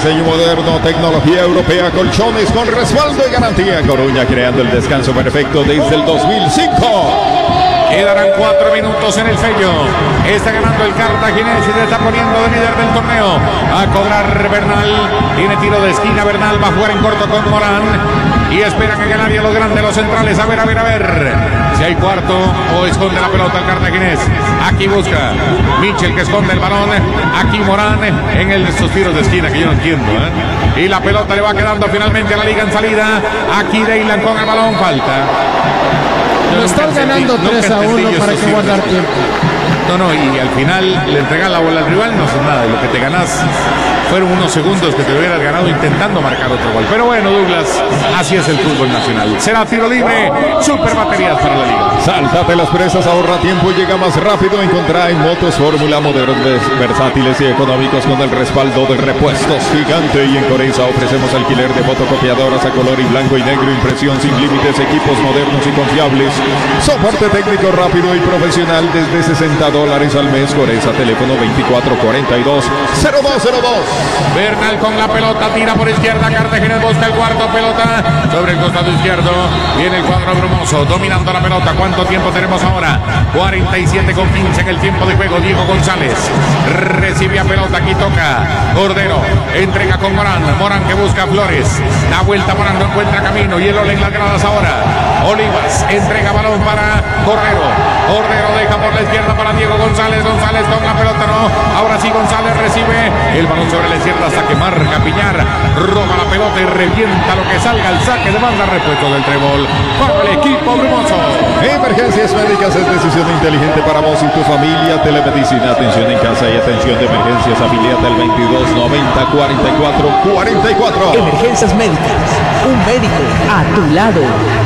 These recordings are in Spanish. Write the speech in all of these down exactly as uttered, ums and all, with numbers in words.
diseño moderno, tecnología europea, colchones con respaldo y garantía. Coruña, creando el descanso perfecto desde el dos mil cinco. Quedarán cuatro minutos en el Fello. Está ganando el Cartaginés y se está poniendo de líder del torneo. A cobrar Bernal. Tiene tiro de esquina. Bernal va a jugar en corto con Morán. Y esperan en el área los grandes, los centrales. A ver, a ver, a ver. Si hay cuarto o esconde la pelota el Cartaginés. Aquí busca Michel que esconde el balón. Aquí Morán en el, esos tiros de esquina que yo no entiendo. ¿eh? Y la pelota le va quedando finalmente a la liga en salida. Aquí Deilan con el balón. Falta. Lo estás ganando tres a uno para que guardar tiempo. No, no, y al final le entregas la bola al rival, no haces nada. Lo que te ganás fueron unos segundos que te hubieras ganado intentando marcar otro gol. Pero bueno, Douglas, así es el fútbol nacional. Será tiro libre, super baterías para la liga. Sáltate las presas, ahorra tiempo y llega más rápido. Encontrá en Motos Fórmula modelos versátiles y económicos con el respaldo de Repuestos Gigante. Y en Coreza ofrecemos alquiler de fotocopiadoras a color y blanco y negro, impresión sin límites, equipos modernos y confiables, soporte técnico rápido y profesional desde sesenta dólares al mes. Coreza, teléfono veinticuatro cuarenta y dos cero dos cero dos. Bernal con la pelota, tira por izquierda, Cartaginés busca el cuarto, pelota sobre el costado izquierdo, viene el cuadro brumoso, dominando la pelota. ¿Cuánto tiempo tenemos ahora? cuarenta y siete con quince en el tiempo de juego. Diego González recibe a pelota, aquí toca Cordero, entrega con Morán, Morán que busca a Flores, da vuelta Morán, no encuentra camino, y el Ole en las gradas ahora. Olivas entrega balón para Cordero, Cordero deja por la izquierda para Diego González, González con la pelota, no, ahora sí González recibe el balón sobre la izquierda hasta que marca Piñar, roba la pelota y revienta lo que salga al saque de banda, repuesto del trébol para el equipo brumoso. Emergencias médicas es decisión inteligente para vos y tu familia. Telemedicina, atención en casa y atención de emergencias. Afiliate al veintidós noventa cuarenta y cuatro cuarenta y cuatro. Emergencias médicas, un médico a tu lado.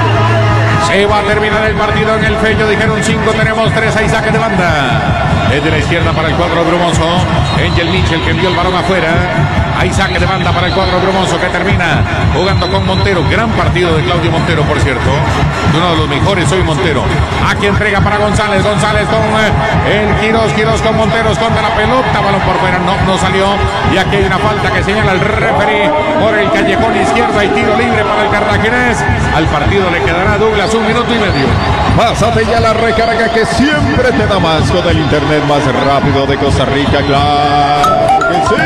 Se va a terminar el partido en el Fello, dijeron cinco, tenemos tres, hay saque de banda. Desde la izquierda para el cuadro brumoso, Angel Michel que envió el balón afuera. Hay saque de banda para el cuadro brumoso que termina jugando con Montero. Gran partido de Claudio Montero, por cierto. Uno de los mejores hoy, Montero. Aquí entrega para González. González con eh, el Quirós. Quirós con Montero. Esconde la pelota. Balón por fuera. No, no salió. Y aquí hay una falta que señala el referee por el callejón izquierdo. Hay tiro libre para el Cartaginés. Al partido le quedará, Douglas, un minuto y medio. Pásate ya la recarga que siempre te da más con el internet más rápido de Costa Rica. ¡Claro que sí!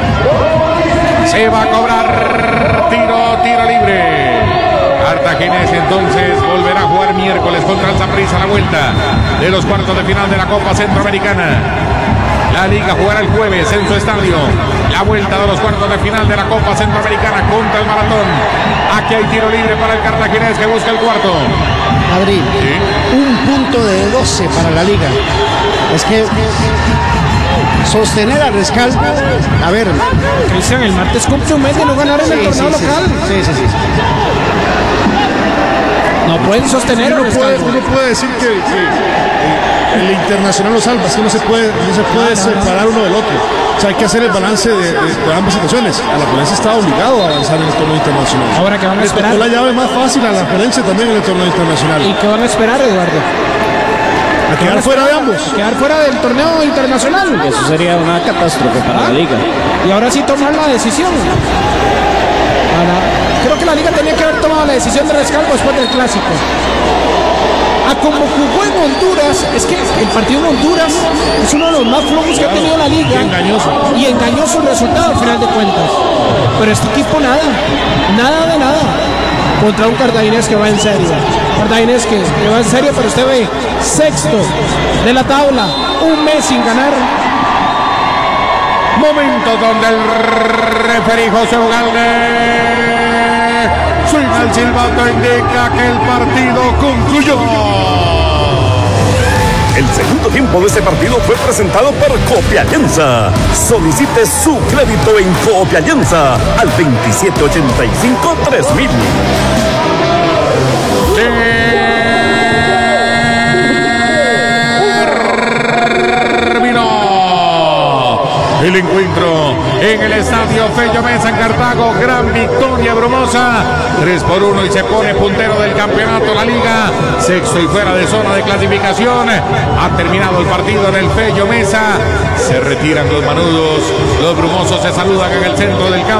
Se va a cobrar tiro, tiro libre. Cartaginés entonces volverá a jugar miércoles contra el Saprissa, la vuelta de los cuartos de final de la Copa Centroamericana. La liga jugará el jueves en su estadio. La vuelta de los cuartos de final de la Copa Centroamericana contra el Maratón. Aquí hay tiro libre para el Cartaginés que busca el cuarto. Madrid, ¿sí? Un punto de doce para la liga. Es que sostener a Rescalvo, a ver, Cristian, el martes cumple un mes de no ganar en sí, el torneo sí, local. Sí, sí, sí, sí. No pueden sostener. Uno puede, uno puede decir que, que el, el internacional lo salva, es que no se puede, no se puede no, no, separar no. uno del otro. O sea, hay que hacer el balance de, de, de ambas situaciones. A la Alajuelense está obligado a avanzar en el torneo internacional. Ahora que van a esperar. La llave más fácil a la Alajuelense también en el torneo internacional. ¿Y qué van a esperar, Eduardo? A quedar fuera de ambos. A quedar fuera del torneo internacional. Eso sería una catástrofe para ¿Ah? la liga. Y ahora sí tomar la decisión. Ahora, creo que la liga tenía que haber tomado la decisión de Rescalvo después del clásico. A como jugó en Honduras, es que el partido en Honduras es uno de los más flojos que ha tenido la liga. Y engañoso. Y engañoso el resultado al final de cuentas. Pero este equipo nada, nada de nada. Contra un Cartaginés que va en serio. Cartaginés que, que va en serio, pero usted ve sexto de la tabla, un mes sin ganar. Momento donde el referí José Ugalde suena el silbato, indica que el partido concluyó. El segundo tiempo de este partido fue presentado por Copialianza. Solicite su crédito en Copialianza al veintisiete ochenta y cinco tres mil. El encuentro en el estadio Fello Mesa en Cartago, gran victoria brumosa, tres por uno y se pone puntero del campeonato la liga, sexto y fuera de zona de clasificación. Ha terminado el partido en el Fello Mesa, se retiran los manudos, los brumosos se saludan en el centro del campo.